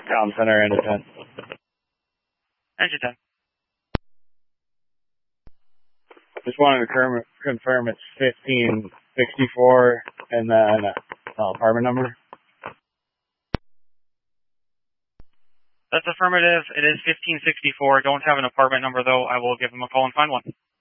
Town Center, Engine 10. Engine 10. Just wanted to confirm it's 1564 and then apartment number. That's affirmative. It is 1564. Don't have an apartment number, though. I will give them a call and find one.